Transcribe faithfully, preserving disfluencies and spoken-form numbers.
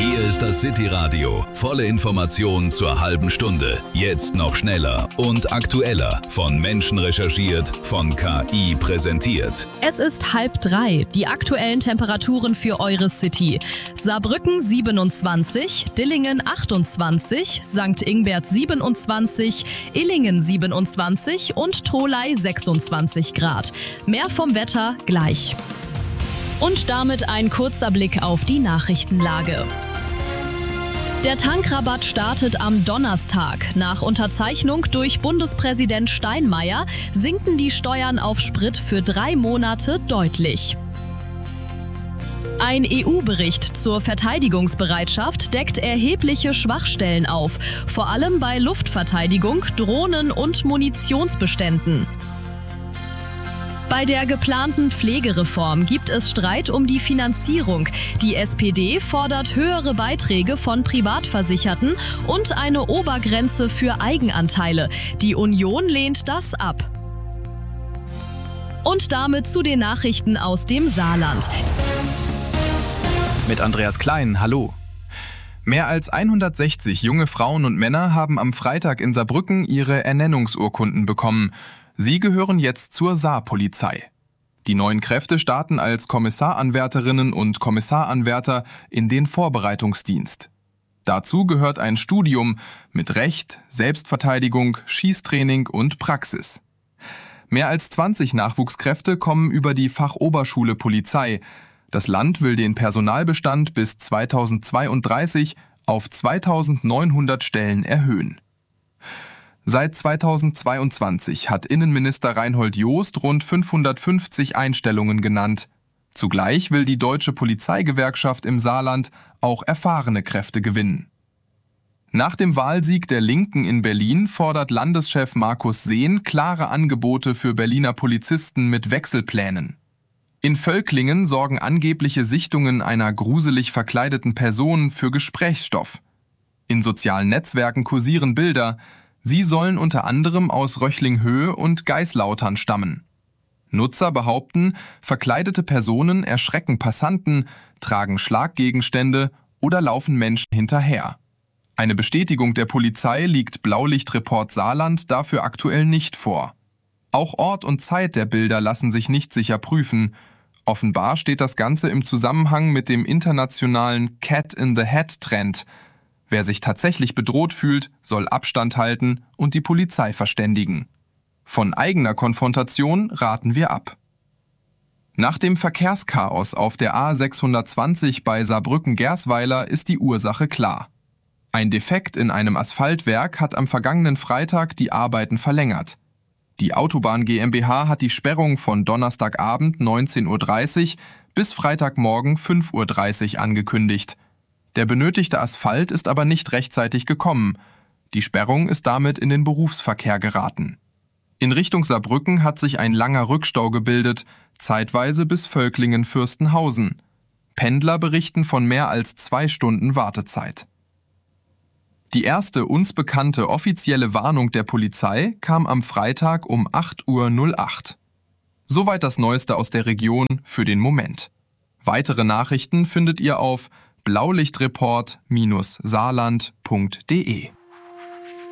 Hier ist das City-Radio. Volle Informationen zur halben Stunde. Jetzt noch schneller und aktueller. Von Menschen recherchiert, von K I präsentiert. Es ist halb drei. Die aktuellen Temperaturen für eure City. Saarbrücken siebenundzwanzig, Dillingen achtundzwanzig, Sankt Ingbert siebenundzwanzig, Illingen siebenundzwanzig und Tholey sechsundzwanzig Grad. Mehr vom Wetter gleich. Und damit ein kurzer Blick auf die Nachrichtenlage. Der Tankrabatt startet am Donnerstag. Nach Unterzeichnung durch Bundespräsident Steinmeier sinken die Steuern auf Sprit für drei Monate deutlich. Ein E U-Bericht zur Verteidigungsbereitschaft deckt erhebliche Schwachstellen auf, vor allem bei Luftverteidigung, Drohnen und Munitionsbeständen. Bei der geplanten Pflegereform gibt es Streit um die Finanzierung. Die S P D fordert höhere Beiträge von Privatversicherten und eine Obergrenze für Eigenanteile. Die Union lehnt das ab. Und damit zu den Nachrichten aus dem Saarland. Mit Andreas Klein, hallo. Mehr als hundertsechzig junge Frauen und Männer haben am Freitag in Saarbrücken ihre Ernennungsurkunden bekommen. Sie gehören jetzt zur Saarpolizei. Die neuen Kräfte starten als Kommissaranwärterinnen und Kommissaranwärter in den Vorbereitungsdienst. Dazu gehört ein Studium mit Recht, Selbstverteidigung, Schießtraining und Praxis. Mehr als zwanzig Nachwuchskräfte kommen über die Fachoberschule Polizei. Das Land will den Personalbestand bis zweitausendzweiunddreißig auf zweitausendneunhundert Stellen erhöhen. Seit zweitausendzweiundzwanzig hat Innenminister Reinhold Jost rund fünfhundertfünfzig Einstellungen genannt. Zugleich will die Deutsche Polizeigewerkschaft im Saarland auch erfahrene Kräfte gewinnen. Nach dem Wahlsieg der Linken in Berlin fordert Landeschef Markus Sehn klare Angebote für Berliner Polizisten mit Wechselplänen. In Völklingen sorgen angebliche Sichtungen einer gruselig verkleideten Person für Gesprächsstoff. In sozialen Netzwerken kursieren Bilder. Sie sollen unter anderem aus Röchlinghöhe und Geislautern stammen. Nutzer behaupten, verkleidete Personen erschrecken Passanten, tragen Schlaggegenstände oder laufen Menschen hinterher. Eine Bestätigung der Polizei liegt Blaulichtreport Saarland dafür aktuell nicht vor. Auch Ort und Zeit der Bilder lassen sich nicht sicher prüfen. Offenbar steht das Ganze im Zusammenhang mit dem internationalen Cat-in-the-Hat-Trend. Wer sich tatsächlich bedroht fühlt, soll Abstand halten und die Polizei verständigen. Von eigener Konfrontation raten wir ab. Nach dem Verkehrschaos auf der A sechshundertzwanzig bei Saarbrücken-Gersweiler ist die Ursache klar. Ein Defekt in einem Asphaltwerk hat am vergangenen Freitag die Arbeiten verlängert. Die Autobahn GmbH hat die Sperrung von Donnerstagabend neunzehn Uhr dreißig bis Freitagmorgen fünf Uhr dreißig angekündigt. Der benötigte Asphalt ist aber nicht rechtzeitig gekommen. Die Sperrung ist damit in den Berufsverkehr geraten. In Richtung Saarbrücken hat sich ein langer Rückstau gebildet, zeitweise bis Völklingen-Fürstenhausen. Pendler berichten von mehr als zwei Stunden Wartezeit. Die erste uns bekannte offizielle Warnung der Polizei kam am Freitag um acht Uhr acht. Soweit das Neueste aus der Region für den Moment. Weitere Nachrichten findet ihr auf blaulichtreport Bindestrich saarland Punkt de.